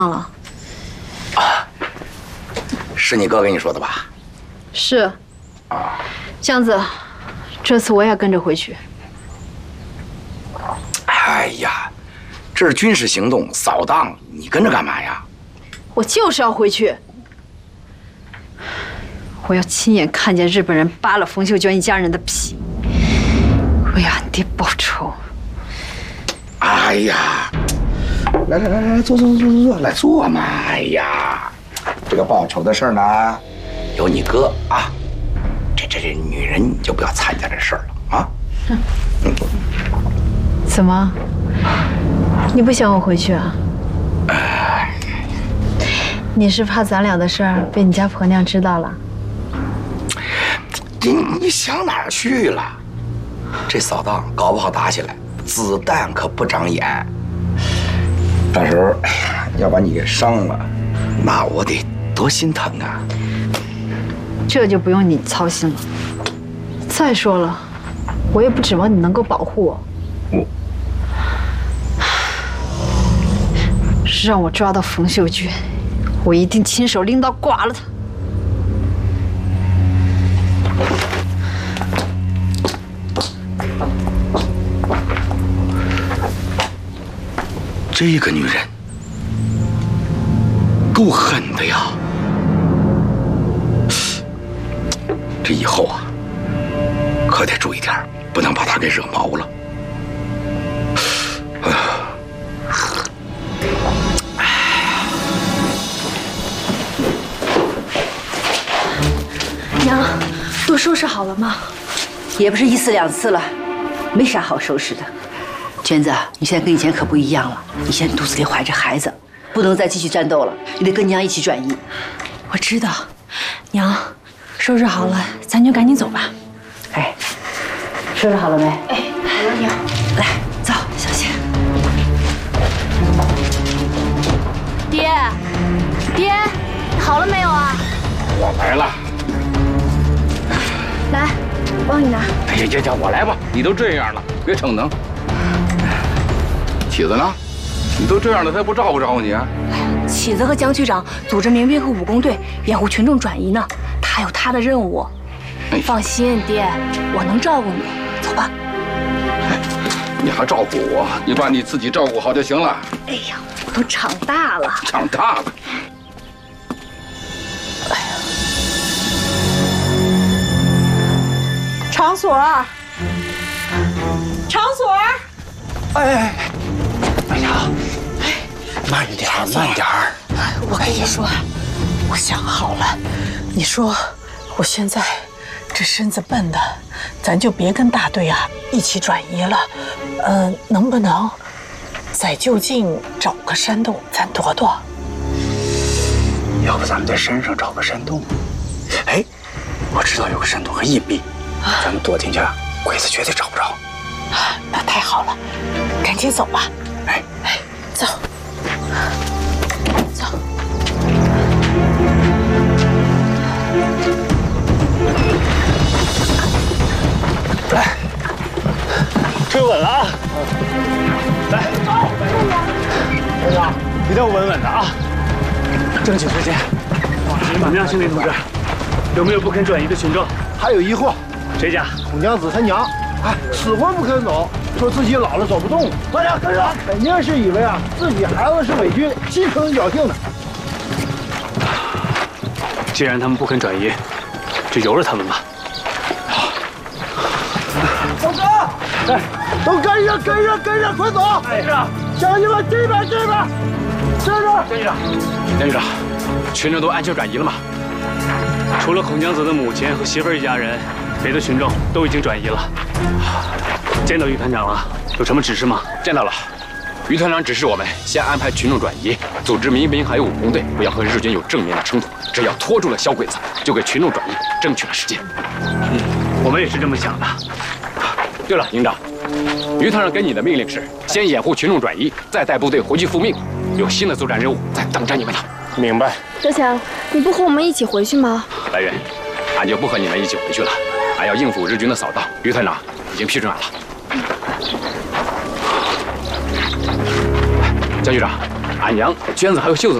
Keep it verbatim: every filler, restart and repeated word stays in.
了。 啊，是你哥跟你说的吧？ 是。啊，箱子，这次我也跟着回去。 哎呀，这是军事行动，扫荡，你跟着干嘛呀？ 我就是要回去。我要亲眼看见日本人扒了冯秀娟一家人的皮，为俺爹报仇。 哎呀，来来来来，坐坐坐坐坐，来坐嘛！哎呀，这个报仇的事儿呢，有你哥啊，这这这女人你就不要参加这事儿了啊！ 哼，嗯，怎么？你不想我回去啊？哎，你是怕咱俩的事儿被你家婆娘知道了？ 你你想哪儿去了？这扫荡搞不好打起来，子弹可不长眼。到时候，哎呀，要把你给伤了，那我得多心疼啊！ 这就不用你操心了。再说了，我也不指望你能够保护我。我让我抓到冯秀娟，我一定亲手拎刀剐了她。 这个女人够狠的呀！这以后啊，可得注意点，不能把她给惹毛了。哎呀， 娘，都收拾好了吗？ 也不是一次两次了，没啥好收拾的。娟子，你现在跟以前可不一样了，你现在肚子里怀着孩子，不能再继续战斗了，你得跟娘一起转移。 我知道，娘，收拾好了，咱就赶紧走吧。 哎，收拾好了没？ 哎，好了，娘。 来，走，小心。 爹，爹，好了没有啊？ 我来了。 来，我帮你拿。 哎呀呀呀，我来吧，你都这样了，别逞能。起子呢？你都这样了，他不照顾照顾你啊？ 起子和江区长组织民兵和武工队掩护群众转移呢，他有他的任务。哎、放心，爹，我能照顾你。走吧。 哎、你还照顾我？你把你自己照顾好就行了。 哎呀，我都长大了。 长大了。 哎呀， 场所，场所。 哎。哎呀，慢点儿，慢点儿。 我跟你说，我想好了，你说我现在这身子笨的，咱就别跟大队啊一起转移了。呃，能不能在就近找个山洞咱躲躲？ 要不咱们在山上找个山洞？哎，我知道有个山洞和隐蔽，咱们躲进去，鬼子绝对找不着。 啊，那太好了，赶紧走吧。 哎哎，走，走。 来， 追稳了啊！来，队长，一定要稳稳的啊！争取时间。怎么样，兄弟同志？有没有不肯转移的群众？ 还有疑惑。 谁家？ 孔娘子她娘，哎，死活不肯走。说自己老了走不动了，大家跟上，肯定是以为啊自己孩子是伪军，心存侥幸的。 既然他们不肯转移，就由着他们吧。 走哥，哎，都跟上，跟上，跟上，快走！ 哎，是啊， 乡亲们这边，这边，这边。 江局长，江局长，群众都安全转移了吗？除了孔江子的母亲和媳妇儿一家人，别的群众都已经转移了。见到于团长了，有什么指示吗？ 见到了，于团长指示我们先安排群众转移，组织民兵还有武工队，不要和日军有正面的冲突。只要拖住了小鬼子，就给群众转移争取了时间。 嗯，我们也是这么想的。 对了，营长，于团长给你的命令是先掩护群众转移，再带部队回去复命。有新的作战任务在等着你们呢。 明白。 德强，你不和我们一起回去吗？ 来人，俺就不和你们一起回去了，俺要应付日军的扫荡。于团长已经批准俺了。江局长， 俺娘、娟子还有秀子